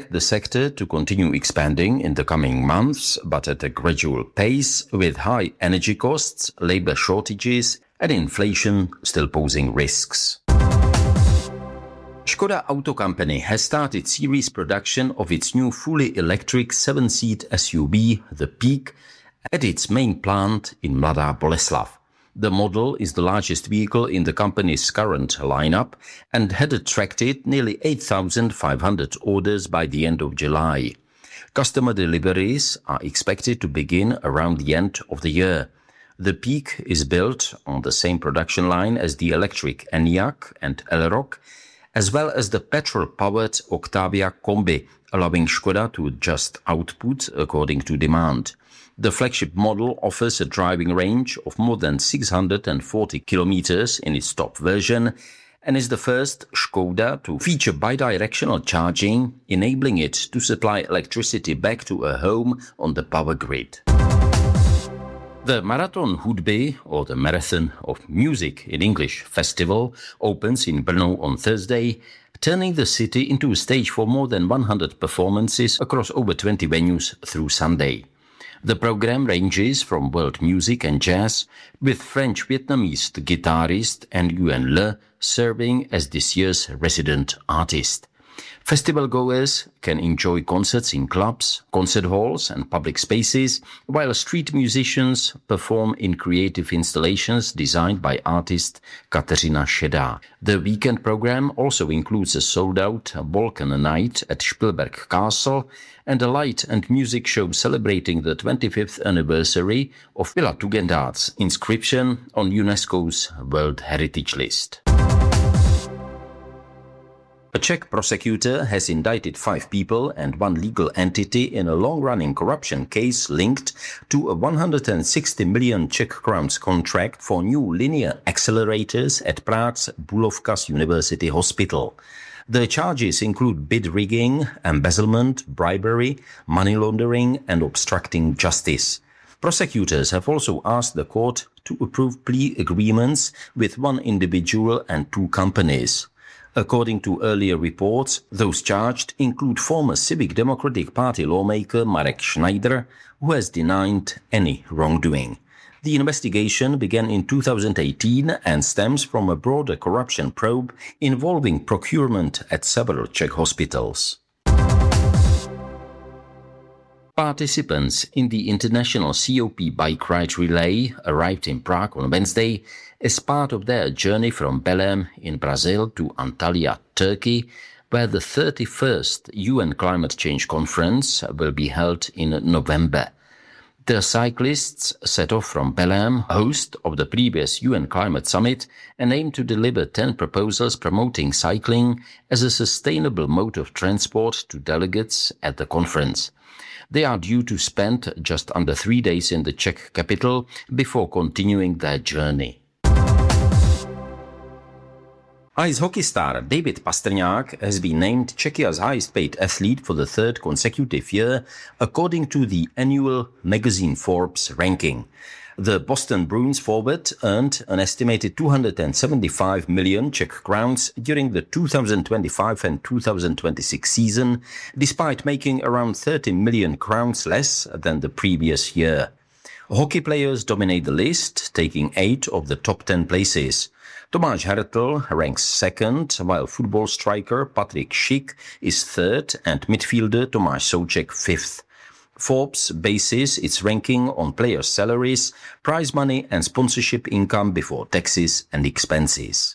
expect the sector to continue expanding in the coming months, but at a gradual pace, with high energy costs, labor shortages, and inflation still posing risks. Škoda Auto Company has started series production of its new fully electric 7-seat SUV, the Peak, at its main plant in Mladá Boleslav. The model is the largest vehicle in the company's current lineup and had attracted nearly 8,500 orders by the end of July. Customer deliveries are expected to begin around the end of the year. The Peak is built on the same production line as the electric Enyaq and Elroq, as well as the petrol-powered Octavia Combi, allowing Škoda to adjust output according to demand. The flagship model offers a driving range of more than 640 kilometers in its top version and is the first Škoda to feature bidirectional charging, enabling it to supply electricity back to a home on the power grid. The Marathon Hudby, or the Marathon of Music in English, festival opens in Brno on Thursday, turning the city into a stage for more than 100 performances across over 20 venues through Sunday. The program ranges from world music and jazz, with French-Vietnamese guitarist Nguyen Le serving as this year's resident artist. Festival goers can enjoy concerts in clubs, concert halls and public spaces, while street musicians perform in creative installations designed by artist Kateřina Šedá. The weekend program also includes a sold-out Balkan night at Spielberg Castle and a light and music show celebrating the 25th anniversary of Villa Tugendhat's inscription on UNESCO's World Heritage List. A Czech prosecutor has indicted 5 people and 1 legal entity in a long-running corruption case linked to a 160 million Czech crowns contract for new linear accelerators at Prague's Bulovka's University Hospital. The charges include bid rigging, embezzlement, bribery, money laundering, and obstructing justice. Prosecutors have also asked the court to approve plea agreements with 1 individual and 2 companies. According to earlier reports, those charged include former Civic Democratic Party lawmaker Marek Schneider, who has denied any wrongdoing. The investigation began in 2018 and stems from a broader corruption probe involving procurement at several Czech hospitals. Participants in the International COP Bike Ride Relay arrived in Prague on Wednesday as part of their journey from Belém in Brazil to Antalya, Turkey, where the 31st UN Climate Change Conference will be held in November. The cyclists set off from Belém, host of the previous UN Climate Summit, and aim to deliver 10 proposals promoting cycling as a sustainable mode of transport to delegates at the conference. They are due to spend just under 3 days in the Czech capital before continuing their journey. Ice hockey star David Pastrňák has been named Czechia's highest-paid athlete for the 3rd consecutive year, according to the annual magazine Forbes ranking. The Boston Bruins forward earned an estimated 275 million Czech crowns during the 2025 and 2026 season, despite making around 30 million crowns less than the previous year. Hockey players dominate the list, taking 8 of the top 10 places. Tomáš Hertl ranks 2nd, while football striker Patrik Schick is 3rd and midfielder Tomáš Souček 5th. Forbes bases its ranking on players' salaries, prize money and sponsorship income before taxes and expenses.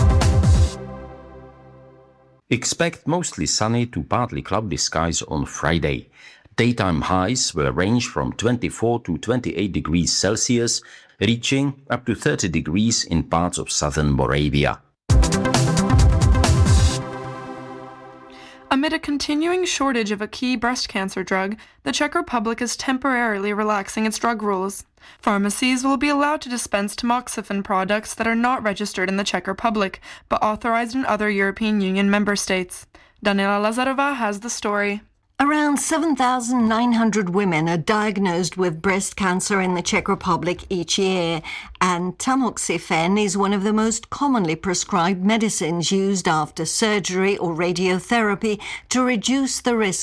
Expect mostly sunny to partly cloudy skies on Friday. Daytime highs will range from 24 to 28 degrees Celsius, reaching up to 30 degrees in parts of southern Moravia. Amid a continuing shortage of a key breast cancer drug, the Czech Republic is temporarily relaxing its drug rules. Pharmacies will be allowed to dispense tamoxifen products that are not registered in the Czech Republic, but authorized in other European Union member states. Daniela Lazarova has the story. Around 7,900 women are diagnosed with breast cancer in the Czech Republic each year, and tamoxifen is one of the most commonly prescribed medicines used after surgery or radiotherapy to reduce the risk